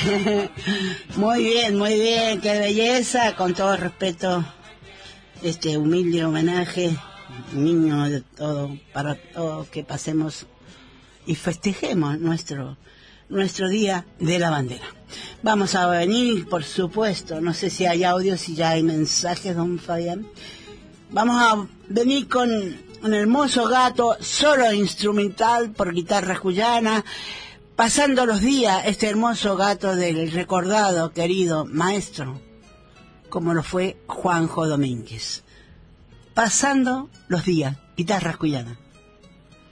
Muy bien, qué belleza, con todo respeto, este humilde homenaje, niño de todo, para todos que pasemos y festejemos nuestro Día de la Bandera. Vamos a venir, por supuesto, no sé si hay audio, si ya hay mensajes, don Fabián. Vamos a venir con un hermoso gato, solo instrumental por guitarra cuyana, pasando los días, este hermoso gato del recordado, querido maestro, como lo fue Juanjo Domínguez. Pasando los días, guitarra cuyana.